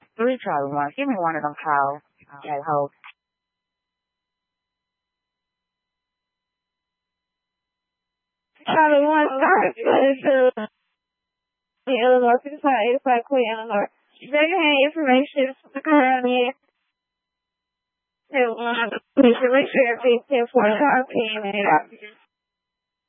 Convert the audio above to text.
Three Charlie ones. Give me one of them, Kyle. I hope. Charlie one, Illinois, 6585 Cleveland, Illinois. Very hand information currently. Make sure it's 10 for the